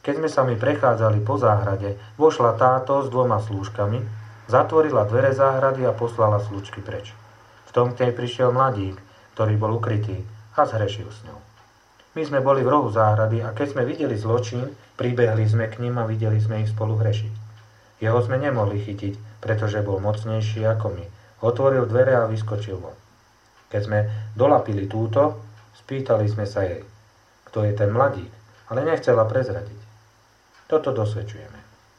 Keď sme sa mi prechádzali po záhrade, vošla táto s 2 slúžkami, zatvorila dvere záhrady a poslala slúžky preč. V tom k nej prišiel mladík, ktorý bol ukrytý, a zhrešil s ňou. My sme boli v rohu záhrady a keď sme videli zločin, pribehli sme k ním a videli sme ich spolu hrešiť. Jeho sme nemohli chytiť, pretože bol mocnejší ako my. Otvoril dvere a vyskočil von. Keď sme dolapili túto, spýtali sme sa jej, kto je ten mladík, ale nechcela prezradiť. Toto dosvedčujeme.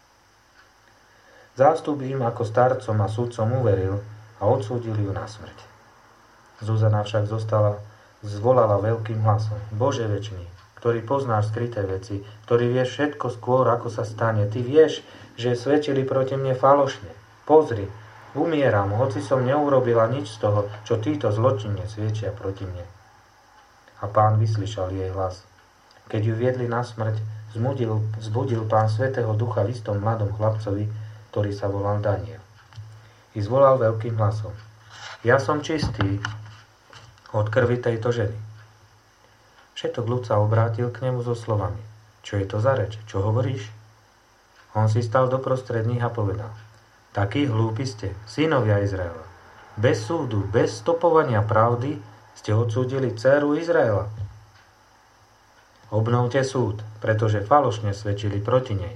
Zástup im ako starcom a sudcom uveril a odsúdili ju na smrť. Zuzana však zvolala veľkým hlasom: Bože večný, ktorý poznáš skryté veci, ktorý vieš všetko skôr, ako sa stane. Ty vieš, že svedčili proti mne falošne. Pozri, umieram, hoci som neurobila nič z toho, čo títo zločinne svedčia proti mne. A Pán vyslyšal jej hlas. Keď ju viedli na smrť, zbudil Pán Svätého Ducha v istom mladom chlapcovi, ktorý sa volal Daniel. I zvolal veľkým hlasom: Ja som čistý od krvi tejto ženy. Všetok ľud sa obrátil k nemu so slovami: Čo je to za reč? Čo hovoríš? On si stal doprostred nich a povedal: Takí hlúpi ste, synovia Izraela. Bez súdu, bez stopovania pravdy ste odsúdili dcéru Izraela. Obnovte súd, pretože falošne svedčili proti nej.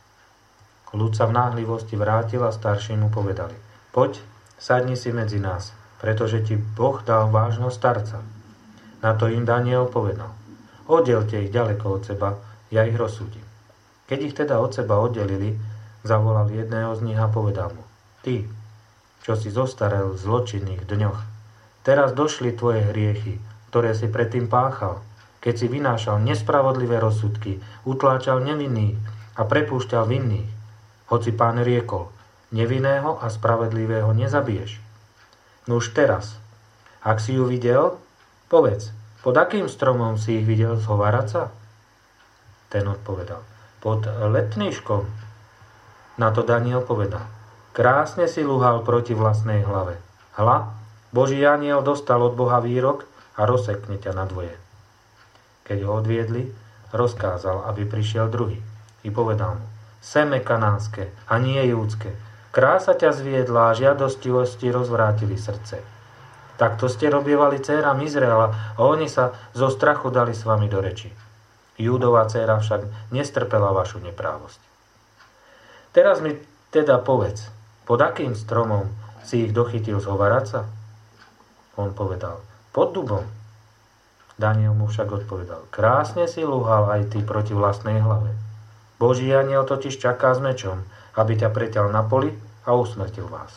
Ľud sa v náhlivosti vrátil a starší mu povedali: Poď, sadni si medzi nás, pretože ti Boh dal vážneho starca. Na to im Daniel povedal: Oddielte ich ďaleko od seba, ja ich rozsúdim. Keď ich teda od seba oddelili, zavolal jedného z nich a povedal mu: Ty, čo si zostarel v zločinných dňoch, teraz došli tvoje hriechy, ktoré si predtým páchal, keď si vynášal nespravodlivé rozsudky, utláčal nevinných a prepúšťal vinných. Hoci Pán riekol: Nevinného a spravedlivého nezabiješ. No už teraz, ak si ju videl, povedz, pod akým stromom si ich videl zhovárať sa? Ten odpovedal: Pod letníškom. Na to Daniel povedal: Krásne si lúhal proti vlastnej hlave. Hľa, Boží anjel dostal od Boha výrok a rozsekne ťa na dvoje. Keď ho odviedli, rozkázal, aby prišiel druhý. I povedal mu: Seme kanánske a nie júdske. Krása ťa zviedla a žiadostivosti rozvrátili srdce. Takto ste robievali dcéram Izraela a oni sa zo strachu dali s vami do reči. Júdova dcéra však nestrpela vašu neprávosť. Teraz mi teda povedz, pod akým stromom si ich dochytil zhovárať sa? On povedal: Pod dubom. Daniel mu však odpovedal: Krásne si lúhal aj ty proti vlastnej hlave. Boží anjel totiž čaká s mečom, aby ťa preťal na poli a usmrtil vás.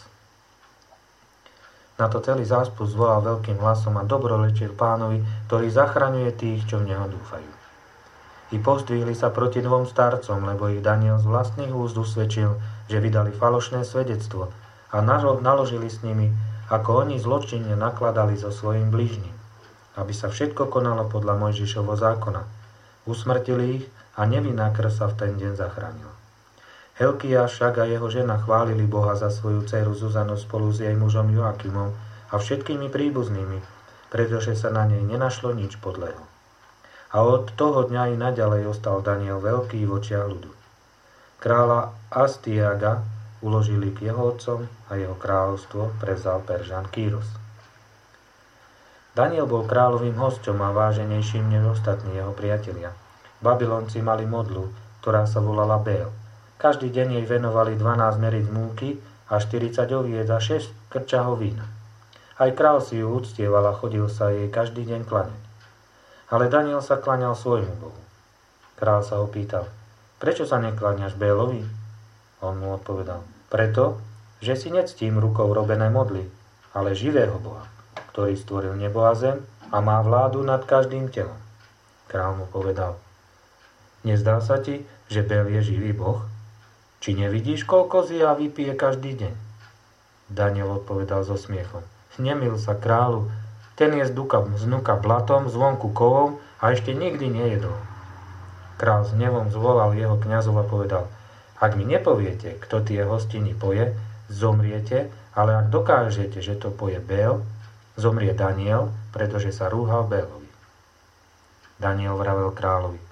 Na to celý zástup zvolal veľkým hlasom a dobrorečil Pánovi, ktorý zachraňuje tých, čo v neho dúfajú. I pozdvihli sa proti 2 starcom, lebo ich Daniel z vlastných úst usvedčil, že vydali falošné svedectvo a naložili s nimi, ako oni zločinne nakladali so svojím blížnym, aby sa všetko konalo podľa Mojžišovho zákona. Usmrtili ich a nevinná krv sa v ten deň zachránila. Helkiáš však a jeho žena chválili Boha za svoju dcéru Zuzanu spolu s jej mužom Joakimom a všetkými príbuznými, pretože sa na nej nenašlo nič podlého. A od toho dňa i naďalej ostal Daniel veľký v očiach ľudu. Kráľa Astiaga uložili k jeho otcom a jeho kráľovstvo prevzal Peržan Kýros. Daniel bol kráľovým hosťom a váženejším než ostatní jeho priatelia. Babylonci mali modlu, ktorá sa volala Bél. Každý deň jej venovali 12 meric múky a 40 oviec a 6 krčahov vína. Aj král si ju uctieval a chodil sa jej každý deň klaňať. Ale Daniel sa klaňal svojmu Bohu. Král sa ho pýtal: Prečo sa nekláňaš Bélovi? On mu odpovedal: Preto, že si nectím rukou robené modly, ale živého Boha, ktorý stvoril nebo a zem a má vládu nad každým telom. Král mu povedal: Nezdá sa ti, že Bél je živý Boh? Či nevidíš, koľko zjá vypije každý deň? Daniel odpovedal so smiechom: Nemil sa kráľu, ten je znúka blatom, zvonku kovou a ešte nikdy nejedol. Král s hnevom zvolal jeho kňazov a povedal: Ak mi nepoviete, kto tie hostiny poje, zomriete, ale ak dokážete, že to poje Bél, zomrie Daniel, pretože sa rúhal Bélovi. Daniel vravel kráľovi: